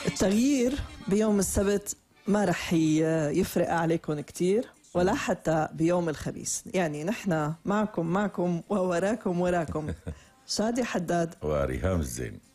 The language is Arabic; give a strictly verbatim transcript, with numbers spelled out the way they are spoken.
التغيير بيوم السبت ما رح يفرق عليكم كتير ولا حتى بيوم الخميس. يعني نحن معكم معكم ووراكم وراكم. شادي حداد وريهام الزين.